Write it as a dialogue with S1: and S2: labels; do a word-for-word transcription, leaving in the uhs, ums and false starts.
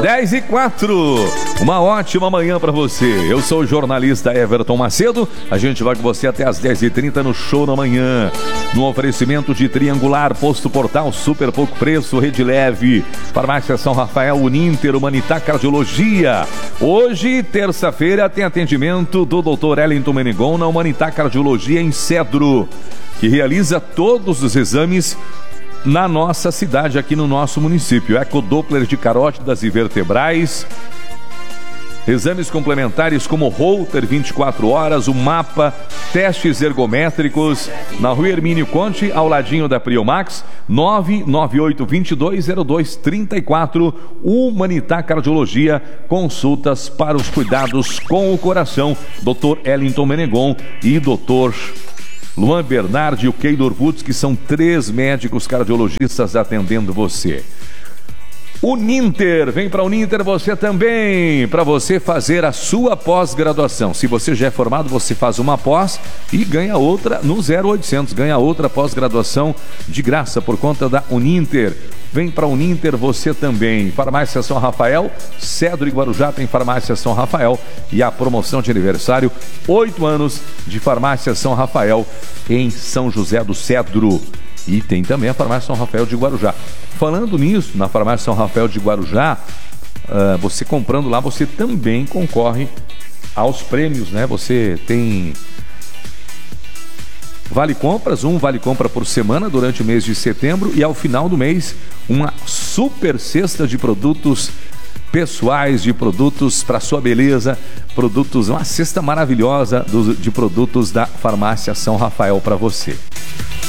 S1: dez e quatro. Uma ótima manhã para você. Eu sou o jornalista Everton Macedo. A gente vai com você até as dez e trinta no Show da Manhã. No oferecimento de Triangular, Posto Portal, Super Pouco Preço, Rede Leve, Farmácia São Rafael, Uninter, Humanitá Cardiologia. Hoje, terça-feira, tem atendimento do doutor Wellington Menegon na Humanitá Cardiologia em Cedro, que realiza todos os exames na nossa cidade, aqui no nosso município. Ecodoppler de carótidas e vertebrais, exames complementares como Holter vinte e quatro horas, o mapa, testes ergométricos, na Rua Hermínio Conte, ao ladinho da Priomax. Nove nove oito dois dois zero dois três quatro. Humanitá Cardiologia, consultas para os cuidados com o coração. doutor Wellington Menegon e doutor Luan Bernardi e o Keidor Woods, que são três médicos cardiologistas atendendo você. Uninter, vem para Uninter você também, para você fazer a sua pós-graduação. Se você já é formado, você faz uma pós e ganha outra no zero oitocentos, ganha outra pós-graduação de graça por conta da Uninter. Vem para Uninter você também. Farmácia São Rafael, Cedro e Guarujá tem Farmácia São Rafael e a promoção de aniversário, oito anos de Farmácia São Rafael em São José do Cedro. E tem também a Farmácia São Rafael de Guarujá. Falando nisso, na Farmácia São Rafael de Guarujá, uh, você comprando lá, você também concorre aos prêmios, né? Você tem vale compras, um vale compra por semana durante o mês de setembro e ao final do mês, uma super cesta de produtos pessoais, de produtos para sua beleza, produtos, uma cesta maravilhosa do, de produtos da Farmácia São Rafael para você.